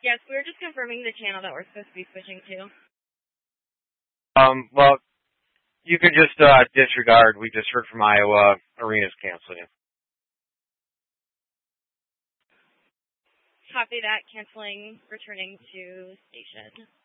Yes, we were just confirming the channel that we're supposed to be switching to. Well, you could just disregard. We just heard from Iowa. Arena's canceling. Copy that. Canceling. Returning to station.